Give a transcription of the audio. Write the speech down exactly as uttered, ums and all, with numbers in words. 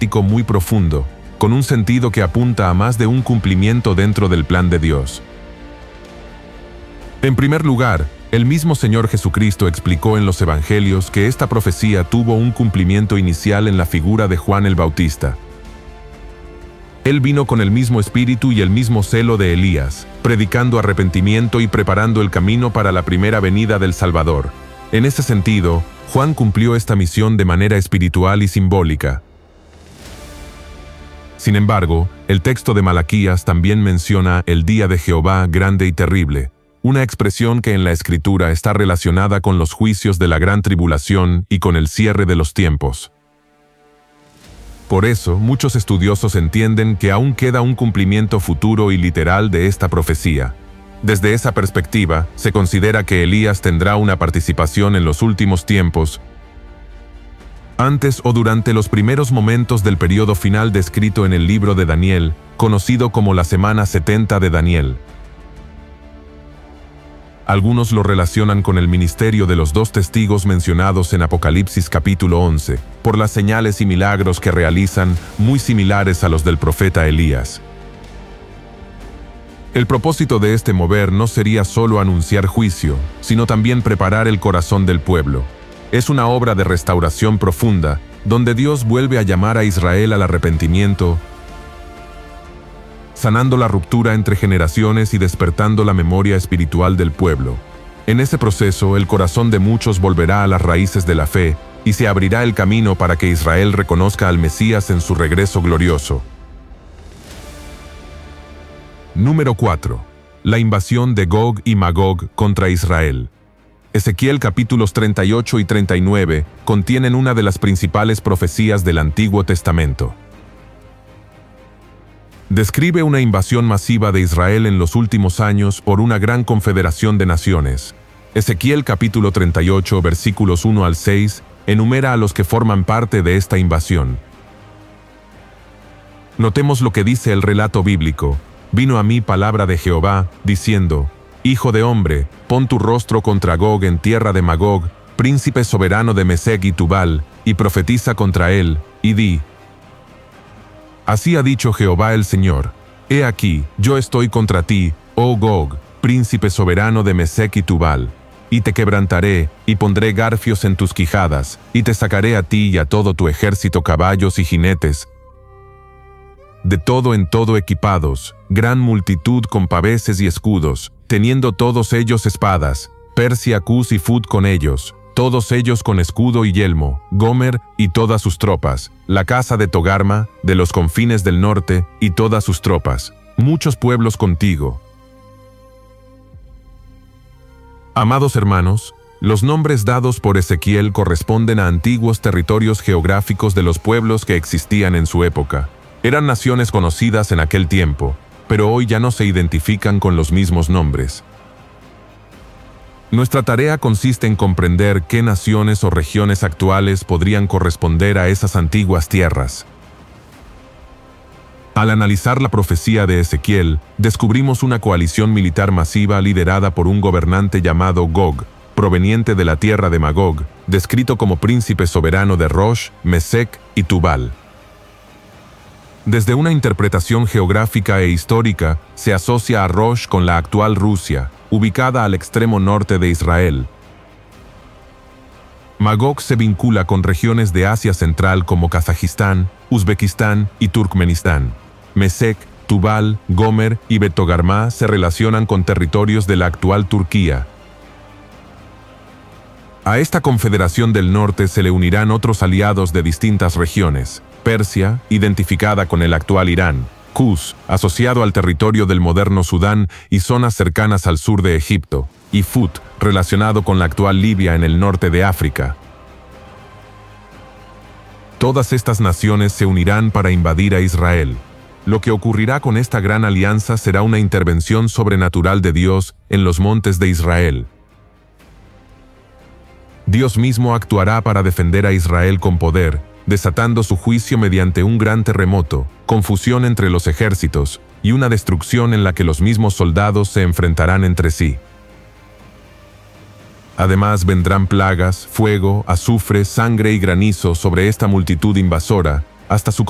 profético muy profundo, con un sentido que apunta a más de un cumplimiento dentro del plan de Dios. En primer lugar, el mismo Señor Jesucristo explicó en los Evangelios que esta profecía tuvo un cumplimiento inicial en la figura de Juan el Bautista. Él vino con el mismo espíritu y el mismo celo de Elías, predicando arrepentimiento y preparando el camino para la primera venida del Salvador. En ese sentido, Juan cumplió esta misión de manera espiritual y simbólica. Sin embargo, el texto de Malaquías también menciona el día de Jehová grande y terrible, una expresión que en la Escritura está relacionada con los juicios de la gran tribulación y con el cierre de los tiempos. Por eso, muchos estudiosos entienden que aún queda un cumplimiento futuro y literal de esta profecía. Desde esa perspectiva, se considera que Elías tendrá una participación en los últimos tiempos, antes o durante los primeros momentos del periodo final descrito en el libro de Daniel, conocido como la semana setenta de Daniel. Algunos lo relacionan con el ministerio de los dos testigos mencionados en Apocalipsis capítulo once, por las señales y milagros que realizan, muy similares a los del profeta Elías. El propósito de este mover no sería solo anunciar juicio, sino también preparar el corazón del pueblo. Es una obra de restauración profunda, donde Dios vuelve a llamar a Israel al arrepentimiento, sanando la ruptura entre generaciones y despertando la memoria espiritual del pueblo. En ese proceso, el corazón de muchos volverá a las raíces de la fe y se abrirá el camino para que Israel reconozca al Mesías en su regreso glorioso. Número cuatro. La invasión de Gog y Magog contra Israel. Ezequiel capítulos treinta y ocho y treinta y nueve contienen una de las principales profecías del Antiguo Testamento. Describe una invasión masiva de Israel en los últimos años por una gran confederación de naciones. Ezequiel capítulo treinta y ocho versículos uno al seis enumera a los que forman parte de esta invasión. Notemos lo que dice el relato bíblico. Vino a mí palabra de Jehová, diciendo: Hijo de hombre, pon tu rostro contra Gog en tierra de Magog, príncipe soberano de Mesec y Tubal, y profetiza contra él, y di: Así ha dicho Jehová el Señor: He aquí, yo estoy contra ti, oh Gog, príncipe soberano de Mesec y Tubal, y te quebrantaré, y pondré garfios en tus quijadas, y te sacaré a ti y a todo tu ejército caballos y jinetes, de todo en todo equipados, gran multitud con paveses y escudos, teniendo todos ellos espadas, Persia, Cus y Fut con ellos, todos ellos con escudo y yelmo, Gomer y todas sus tropas, la casa de Togarma, de los confines del norte, y todas sus tropas, muchos pueblos contigo. Amados hermanos, los nombres dados por Ezequiel corresponden a antiguos territorios geográficos de los pueblos que existían en su época. Eran naciones conocidas en aquel tiempo, pero hoy ya no se identifican con los mismos nombres. Nuestra tarea consiste en comprender qué naciones o regiones actuales podrían corresponder a esas antiguas tierras. Al analizar la profecía de Ezequiel, descubrimos una coalición militar masiva liderada por un gobernante llamado Gog, proveniente de la tierra de Magog, descrito como príncipe soberano de Rosh, Mesec y Tubal. Desde una interpretación geográfica e histórica, se asocia a Rosh con la actual Rusia, ubicada al extremo norte de Israel. Magog se vincula con regiones de Asia Central como Kazajistán, Uzbekistán y Turkmenistán. Mesec, Tubal, Gomer y Betogarmá se relacionan con territorios de la actual Turquía. A esta confederación del norte se le unirán otros aliados de distintas regiones. Persia, identificada con el actual Irán, Cus, asociado al territorio del moderno Sudán y zonas cercanas al sur de Egipto, y Fut, relacionado con la actual Libia en el norte de África. Todas estas naciones se unirán para invadir a Israel. Lo que ocurrirá con esta gran alianza será una intervención sobrenatural de Dios en los montes de Israel. Dios mismo actuará para defender a Israel con poder, desatando su juicio mediante un gran terremoto, confusión entre los ejércitos, y una destrucción en la que los mismos soldados se enfrentarán entre sí. Además vendrán plagas, fuego, azufre, sangre y granizo sobre esta multitud invasora, hasta su